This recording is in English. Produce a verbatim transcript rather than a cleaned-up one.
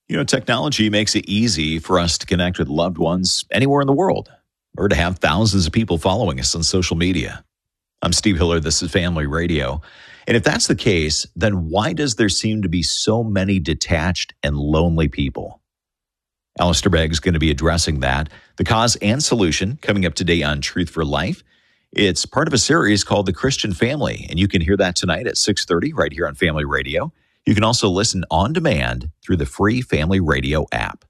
You know, technology makes it easy for us to connect with loved ones anywhere in the world or to have thousands of people following us on social media. I'm Steve Hiller. This is Family Radio. And if that's the case, then why does there seem to be so many detached and lonely people? Alistair Begg is going to be addressing that, the cause and solution, coming up today on Truth for Life. It's part of a series called The Christian Family, and you can hear that tonight at six thirty right here on Family Radio. You can also listen on demand through the free Family Radio app.